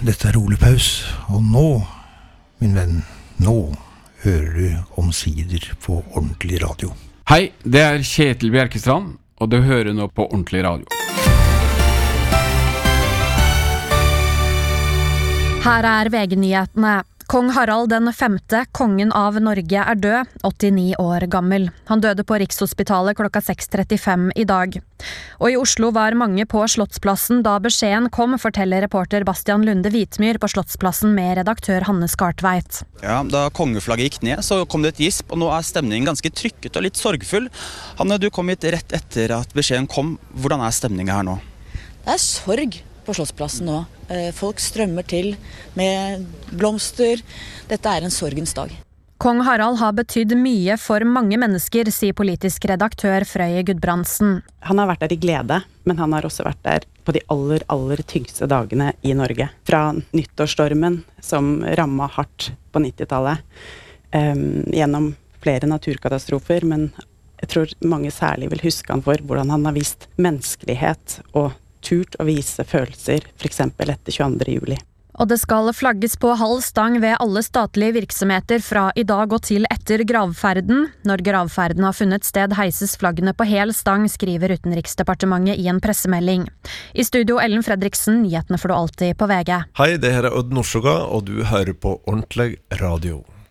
dette Ole Paus, og nå, min venn, nå hører du omsider på ordentlig radio. Hei, det Kjetil Bjerkestrand, og du hører nå på ordentlig radio. Her VG-nyhetene. Kong Harald den 5., kongen av Norge, død, 89 år gammel. Han døde på Rikshospitalet klokka 6:35 i dag. Og i Oslo var mange på Slottsplassen da beskjeden kom, forteller reporter Bastian Lunde Vitmyr på Slottsplassen med redaktør Hanne Skartveit. Ja, da kongeflagget gikk ned, så kom det et gisp, og nå stemningen ganske trykket og litt sorgfull. Hanne, du kom hit rett etter at beskjeden kom. Hvordan stemningen her nå? Det sorg på Slottsplassen nå. Folk strømmer til med blomster. Dette en sorgens dag. Kong Harald har betydd mye for mange mennesker, sier politisk redaktør Frøye Gudbrandsen. Han har vært der i glede, men han har også vært der på de aller tyngste dagene i Norge. Fra nyttårsstormen som rammet hardt på 90-tallet, gjennom flere naturkatastrofer, men jeg tror mange særlig vil huske han for hvordan han har vist menneskelighet og turt å vise følelser, for eksempel etter 22. juli. Og det skal flagges på halv stang ved alle statlige virksomheter fra i dag og til etter gravferden. Når gravferden har funnet sted, heises flaggene på hel stang, skriver Utenriksdepartementet i en pressemelding. I studio Ellen Fredriksen, nyhetene får du alltid på VG. Hei, det her Odd Norsoga, og du hører på ordentlig radio.